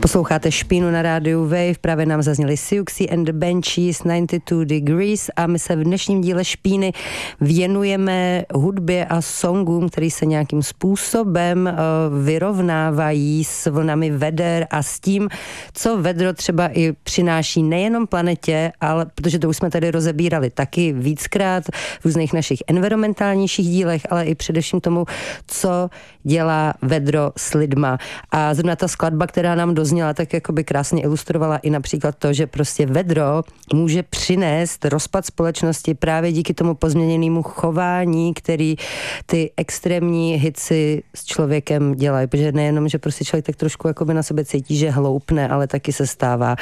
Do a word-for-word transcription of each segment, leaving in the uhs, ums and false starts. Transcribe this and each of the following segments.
Posloucháte Špínu na rádiu Wave, právě nám zazněli Siouxsie and the Banshees, devadesát dva degrees a my se v dnešním díle Špíny věnujeme hudbě a songům, který se nějakým způsobem uh, vyrovnávají s vlnami veder a s tím, co vedro třeba i přináší nejenom planetě, ale protože to už jsme tady rozebírali taky víckrát v různých našich environmentálnějších dílech, ale i především tomu, co dělá vedro s lidma. A zrovna ta skladba, která nám dozněla, tak jakoby krásně ilustrovala i například to, že prostě vedro může přinést rozpad společnosti právě díky tomu pozměněnému chování, který ty extrémní hici s člověkem dělají. Protože nejenom, že prostě člověk tak trošku jakoby na sebe cítí, že hloupne, ale taky se stává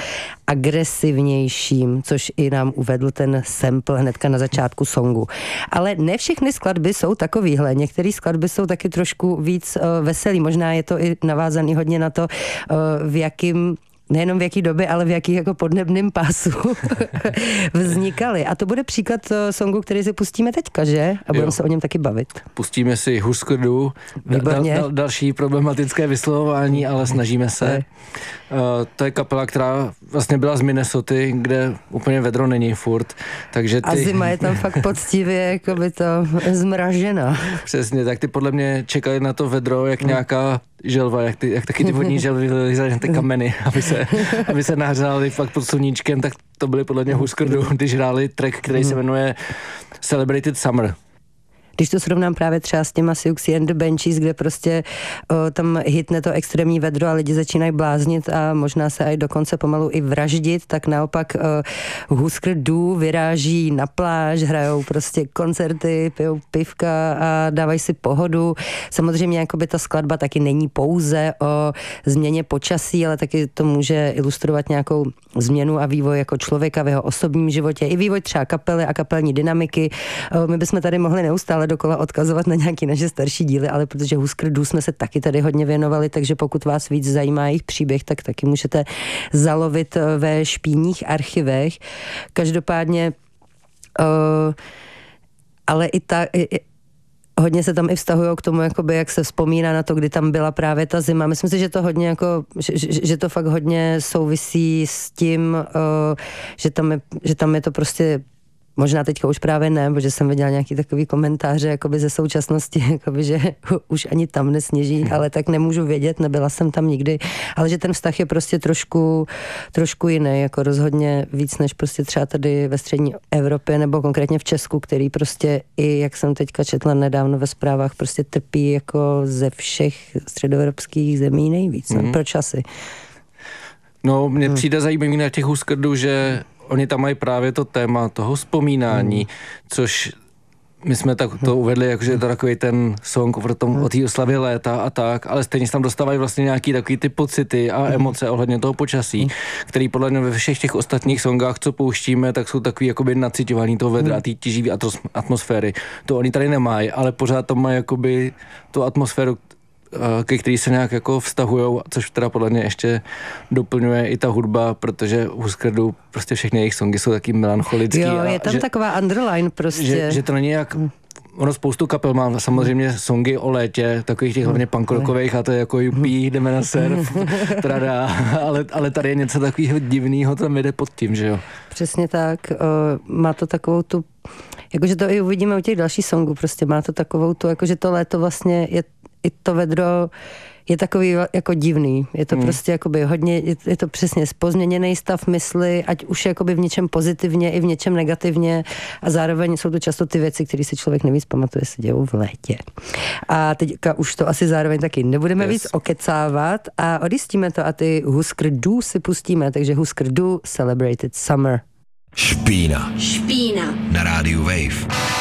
agresivnějším, což i nám uvedl ten sample hnedka na začátku songu. Ale ne všechny skladby jsou takovýhle. Některé skladby jsou taky trošku víc uh, veselý. Možná je to i navázaný hodně na to, uh, v jakým nejenom v jaký době, ale v jaký jako podnebným pásu vznikaly. A to bude příklad songu, který si pustíme teďka, že? A budeme se o něm taky bavit. Pustíme si Husker Du, dal, dal, další problematické vyslovování, ale snažíme se. Uh, to je kapela, která vlastně byla z Minnesoty, kde úplně vedro není furt. Takže ty... A zima je tam fakt poctivě jako by to zmražena. Přesně, tak ty podle mě čekali na to vedro, jak nějaká želva, jak, ty, jak taky ty vodní želvy vylezaly na ty kameny, aby se, aby se nahřály fakt pod sluníčkem, tak to byly podle mě Husker Du, když hráli track, který se jmenuje Celebrated Summer. Když to srovnám právě třeba s těma Siouxsie and the Banshees, kde prostě o, tam hitne to extrémní vedro a lidi začínají bláznit a možná se aj dokonce pomalu i vraždit, tak naopak o, Husker Du vyráží na pláž, hrajou prostě koncerty, pijou pivka a dávají si pohodu. Samozřejmě jakoby ta skladba taky není pouze o změně počasí, ale taky to může ilustrovat nějakou změnu a vývoj jako člověka v jeho osobním životě, i vývoj třeba kapely a kapelní dynamiky. O, my bychom tady mohli neustále dokola odkazovat na nějaký naše starší díly, ale protože Husker Du jsme se taky tady hodně věnovali, takže pokud vás víc zajímá jejich příběh, tak taky můžete zalovit ve špínních archivech. Každopádně uh, ale i ta i, hodně se tam i vztahují k tomu, jakoby, jak se vzpomíná na to, kdy tam byla právě ta zima. Myslím si, že to hodně jako, že, že, že to fakt hodně souvisí s tím, uh, že, tam je, že tam je to prostě možná teďka už právě ne, protože jsem viděla nějaký takový komentáře jakoby ze současnosti, jakoby, že už ani tam nesněží, ale tak nemůžu vědět, nebyla jsem tam nikdy, ale že ten vztah je prostě trošku, trošku jiný, jako rozhodně víc než prostě třeba tady ve střední Evropě nebo konkrétně v Česku, který prostě i, jak jsem teďka četla nedávno ve zprávách, prostě trpí jako ze všech středoevropských zemí nejvíc. Mm-hmm. No, proč asi? No, mně hmm. přijde zajímavý na těch Husker Du, že oni tam mají právě to téma toho vzpomínání, hmm. což my jsme tak to uvedli, jakože je to takový ten song o, tom, o té oslavě léta a tak, ale stejně se tam dostávají vlastně nějaký takový ty pocity a emoce ohledně toho počasí, který podle mě ve všech těch ostatních songách, co pouštíme, tak jsou takový jakoby naciťovaný toho vedra a té tíživý atmosféry. To oni tady nemají, ale pořád tam mají jakoby tu atmosféru, ke který se nějak jako vztahujou, což teda podle mě ještě doplňuje i ta hudba, protože Husker Du, prostě všechny jejich songy jsou taky melancholický. Jo, je tam že, taková underline prostě. Že, že to není jak, ono spoustu kapel má samozřejmě songy o létě, takových těch hlavně punk rockových, a to je jako jupí, jdeme na surf, trada, ale, ale tady je něco takového divného, tam jde pod tím, že jo. Přesně tak, uh, má to takovou tu, jakože to i uvidíme u těch dalších songů, prostě má to takovou tu, jakože to léto vlastně je i to vedro je takový jako divný. Je to hmm. prostě jakoby hodně, je, je to přesně pozměněný stav mysli, ať už jakoby v něčem pozitivně i v něčem negativně a zároveň jsou to často ty věci, které si člověk nejvíc pamatuje, se dějou v létě. A teďka už to asi zároveň taky nebudeme yes. víc okecávat a odjistíme to a ty Husker Du si pustíme, takže Husker Du Celebrated Summer. Špína. Špína. Na rádiu Wave.